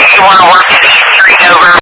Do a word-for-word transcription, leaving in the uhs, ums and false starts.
you want to work at E Street over